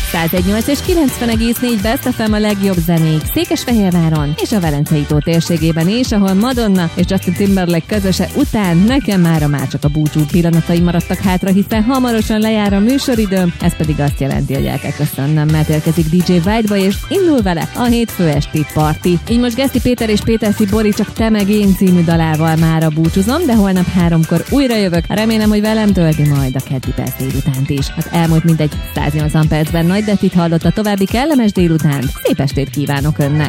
101.8 és 90,4 Best FM a legjobb zenék Székesfehérváron és a Velencei tó térségében is, ahol Madonna és Justin Timberlake közöse után nekem már csak a búcsú pillanatai maradtak hátra, hiszen hamarosan lejár a műsoridőm, ez pedig azt jelenti, hogy el kell köszönnöm, mert érkezik DJ Whiteboy és indul vele a hétfő esti party. Így most Geszti Péter és Péter Szibori Csak te meg én című dalával mára búcsúzom, de holnap 3-kor újra jövök. Remélem, hogy velem tölti majd a keddi perc délutánt is. Az elmúlt mindegy 180 percben Nagy Detit hallott a további kellemes délután. Szép estét kívánok önnek!